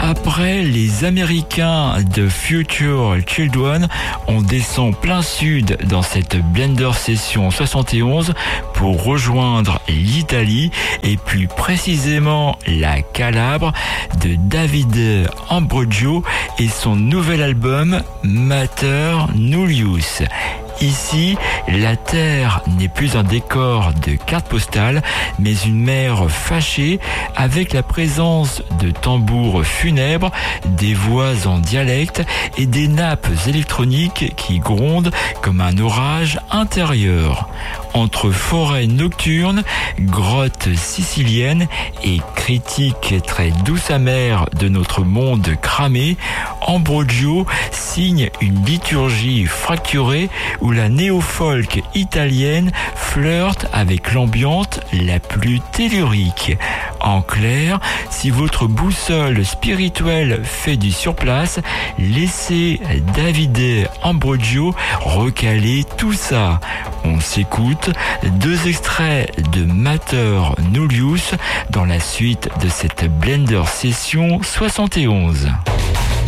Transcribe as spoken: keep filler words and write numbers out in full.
Après les Américains de Future Children, on descend plein sud dans cette Blender Session soixante et onze pour rejoindre l'Italie et plus précisément la Calabre de Davide Ambrogio et son nouvel album Mater Nullius. Ici, la Terre n'est plus un décor de carte postale, mais une mer fâchée avec la présence de tambours funèbres, des voix en dialecte et des nappes électroniques qui grondent comme un orage intérieur. Entre forêts nocturnes, grottes siciliennes et critiques très douce amère de notre monde cramé, Ambrogio signe une liturgie fracturée où la néo-folk italienne flirte avec l'ambiance la plus tellurique. En clair, si votre boussole spirituelle fait du surplace, laissez Davide Ambrogio recaler tout ça. On s'écoute deux extraits de Mater Nullius dans la suite de cette Blender Session soixante et onze.